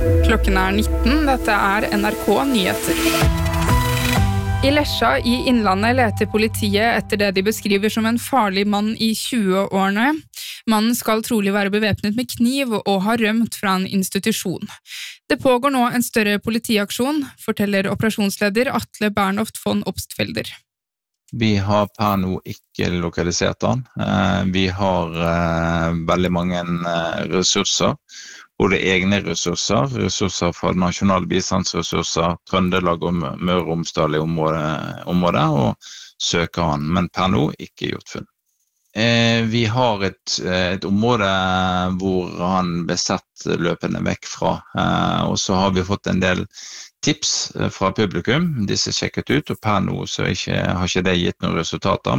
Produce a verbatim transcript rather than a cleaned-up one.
Klokken er nitten, dette er N R K Nyheter. I Lesja i Innlandet leter politiet etter det de beskriver som en farlig mann i tjue-årene. Mannen skal trolig være bevæpnet med kniv og har rømt fra en institusjon. Det pågår nå en større politiaksjon, forteller operasjonsleder Atle Bernhoft von Obstfelder. Vi har per nå ikke lokalisert han. Vi har veldig mange ressurser, både egne ressurser, ressurser fra nasjonale bistandsressurser, Trøndelag og Møre og Romsdal i området, området, og søker han, men per nå ikke gjort funn. Vi har et, et område hvor han ble sett løpende vekk fra, og så har vi fått en del tips fra publikum, disse sjekket ut, og per nå så ikke, har ikke det gitt noen resultater.